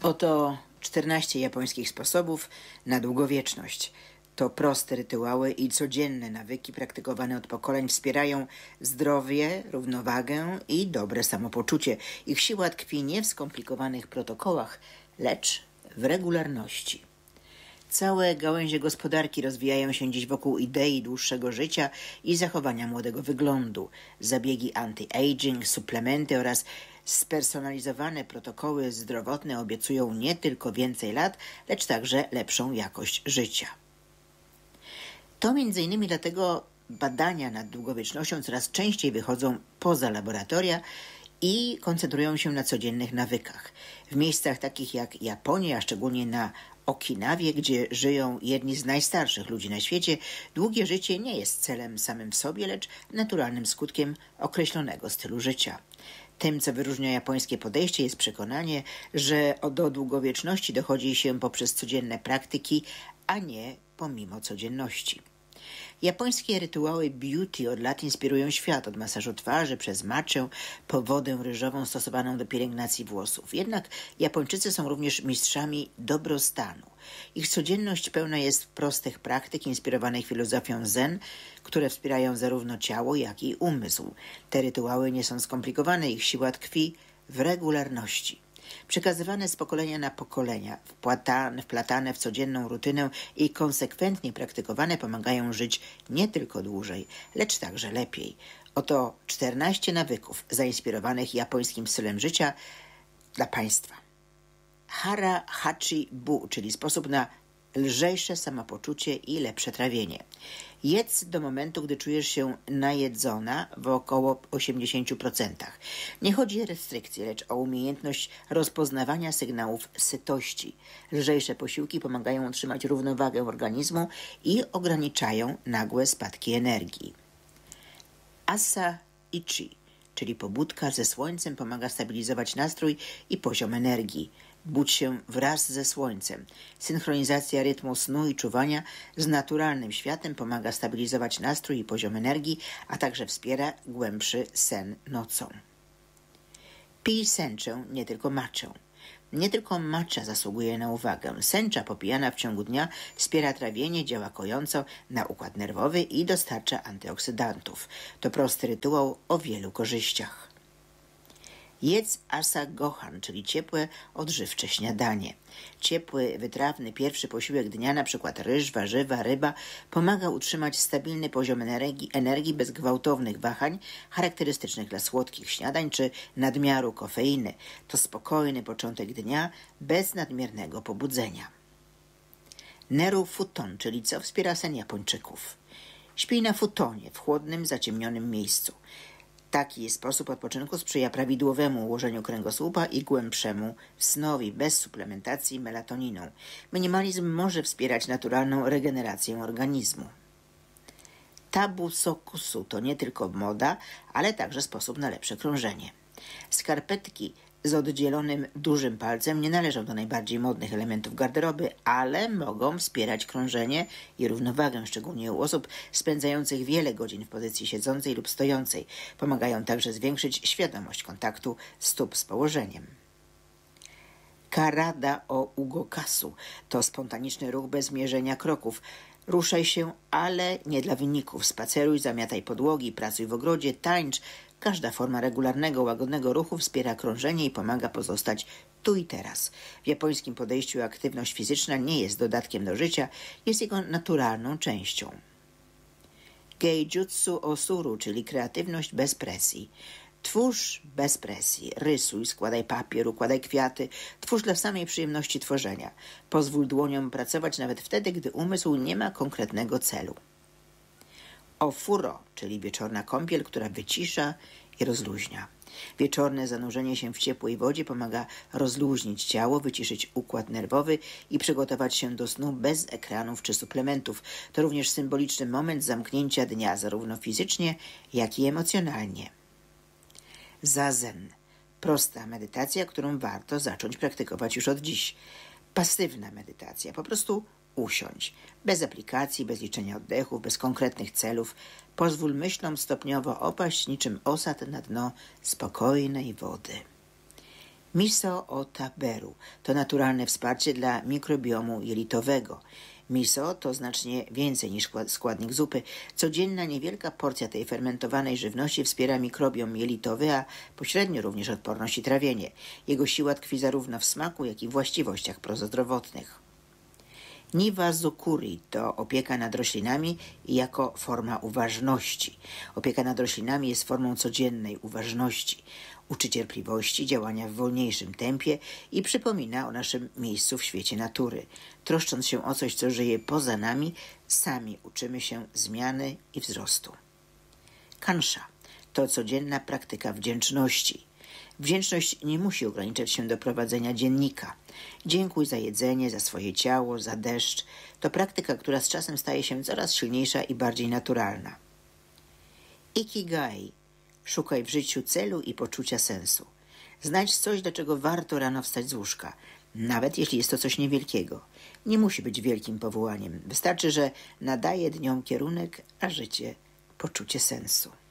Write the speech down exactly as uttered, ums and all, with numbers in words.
Oto czternaście japońskich sposobów na długowieczność. To proste rytuały i codzienne nawyki praktykowane od pokoleń wspierają zdrowie, równowagę i dobre samopoczucie. Ich siła tkwi nie w skomplikowanych protokołach, lecz w regularności. Całe gałęzie gospodarki rozwijają się dziś wokół idei dłuższego życia i zachowania młodego wyglądu. Zabiegi anti-aging, suplementy oraz spersonalizowane protokoły zdrowotne obiecują nie tylko więcej lat, lecz także lepszą jakość życia. To między innymi dlatego badania nad długowiecznością coraz częściej wychodzą poza laboratoria i koncentrują się na codziennych nawykach. W miejscach takich jak Japonia, a szczególnie na Okinawie, gdzie żyją jedni z najstarszych ludzi na świecie, długie życie nie jest celem samym w sobie, lecz naturalnym skutkiem określonego stylu życia. Tym, co wyróżnia japońskie podejście, jest przekonanie, że do długowieczności dochodzi się poprzez codzienne praktyki, a nie pomimo codzienności. Japońskie rytuały beauty od lat inspirują świat, od masażu twarzy przez matchę po wodę ryżową stosowaną do pielęgnacji włosów. Jednak Japończycy są również mistrzami dobrostanu. Ich codzienność pełna jest prostych praktyk inspirowanych filozofią zen, które wspierają zarówno ciało, jak i umysł. Te rytuały nie są skomplikowane, ich siła tkwi w regularności. Przekazywane z pokolenia na pokolenia, wpłatane, wplatane w codzienną rutynę i konsekwentnie praktykowane pomagają żyć nie tylko dłużej, lecz także lepiej. Oto czternaście nawyków zainspirowanych japońskim stylem życia dla Państwa. Hara Hachi Bu, czyli sposób na lżejsze samopoczucie i lepsze trawienie. Jedz do momentu, gdy czujesz się najedzona w około osiemdziesiąt procent. Nie chodzi o restrykcje, lecz o umiejętność rozpoznawania sygnałów sytości. Lżejsze posiłki pomagają utrzymać równowagę organizmu i ograniczają nagłe spadki energii. Asa Ichi, czyli pobudka ze słońcem, pomaga stabilizować nastrój i poziom energii. Budź się wraz ze słońcem. Synchronizacja rytmu snu i czuwania z naturalnym światem pomaga stabilizować nastrój i poziom energii, a także wspiera głębszy sen nocą. Pij senczę, nie tylko matchę. Nie tylko matcha zasługuje na uwagę. Sencza popijana w ciągu dnia wspiera trawienie, działa kojąco na układ nerwowy i dostarcza antyoksydantów. To prosty rytuał o wielu korzyściach. Jedz asa gohan, czyli ciepłe, odżywcze śniadanie. Ciepły, wytrawny pierwszy posiłek dnia, np. ryż, warzywa, ryba, pomaga utrzymać stabilny poziom energii, energii bez gwałtownych wahań charakterystycznych dla słodkich śniadań czy nadmiaru kofeiny. To spokojny początek dnia bez nadmiernego pobudzenia. Neru futon, czyli co wspiera sen Japończyków. Śpij na futonie, w chłodnym, zaciemnionym miejscu. Taki sposób odpoczynku sprzyja prawidłowemu ułożeniu kręgosłupa i głębszemu snowi bez suplementacji melatoniną. Minimalizm może wspierać naturalną regenerację organizmu. Tabu sokusu to nie tylko moda, ale także sposób na lepsze krążenie. Skarpetki z oddzielonym dużym palcem nie należą do najbardziej modnych elementów garderoby, ale mogą wspierać krążenie i równowagę, szczególnie u osób spędzających wiele godzin w pozycji siedzącej lub stojącej. Pomagają także zwiększyć świadomość kontaktu stóp z położeniem. Karada o ugokasu to spontaniczny ruch bez mierzenia kroków. Ruszaj się, ale nie dla wyników. Spaceruj, zamiataj podłogi, pracuj w ogrodzie, tańcz. Każda forma regularnego, łagodnego ruchu wspiera krążenie i pomaga pozostać tu i teraz. W japońskim podejściu aktywność fizyczna nie jest dodatkiem do życia, jest jego naturalną częścią. Geijutsu osuru, czyli kreatywność bez presji. Twórz bez presji, rysuj, składaj papier, układaj kwiaty, twórz dla samej przyjemności tworzenia. Pozwól dłoniom pracować nawet wtedy, gdy umysł nie ma konkretnego celu. Ofuro, czyli wieczorna kąpiel, która wycisza i rozluźnia. Wieczorne zanurzenie się w ciepłej wodzie pomaga rozluźnić ciało, wyciszyć układ nerwowy i przygotować się do snu bez ekranów czy suplementów. To również symboliczny moment zamknięcia dnia, zarówno fizycznie, jak i emocjonalnie. Zazen. Prosta medytacja, którą warto zacząć praktykować już od dziś. Pasywna medytacja. Po prostu usiądź. Bez aplikacji, bez liczenia oddechów, bez konkretnych celów. Pozwól myślom stopniowo opaść niczym osad na dno spokojnej wody. Miso Otaberu to naturalne wsparcie dla mikrobiomu jelitowego. Miso to znacznie więcej niż składnik zupy. Codzienna niewielka porcja tej fermentowanej żywności wspiera mikrobiom jelitowy, a pośrednio również odporność i trawienie. Jego siła tkwi zarówno w smaku, jak i właściwościach prozdrowotnych. Niwazukuri to opieka nad roślinami jako forma uważności. Opieka nad roślinami jest formą codziennej uważności. Uczy cierpliwości, działania w wolniejszym tempie i przypomina o naszym miejscu w świecie natury. Troszcząc się o coś, co żyje poza nami, sami uczymy się zmiany i wzrostu. Kansha to codzienna praktyka wdzięczności. Wdzięczność nie musi ograniczać się do prowadzenia dziennika. Dziękuj za jedzenie, za swoje ciało, za deszcz. To praktyka, która z czasem staje się coraz silniejsza i bardziej naturalna. Ikigai. Szukaj w życiu celu i poczucia sensu. Znajdź coś, do czego warto rano wstać z łóżka, nawet jeśli jest to coś niewielkiego. Nie musi być wielkim powołaniem. Wystarczy, że nadaje dniom kierunek, a życie poczucie sensu.